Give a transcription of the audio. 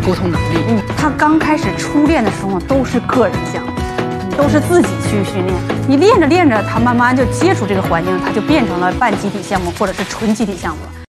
沟通能力。 他刚开始初练的时候都是个人项目，都是自己去训练。你练着练着，他慢慢就接触这个环境，他就变成了半集体项目或者是纯集体项目了。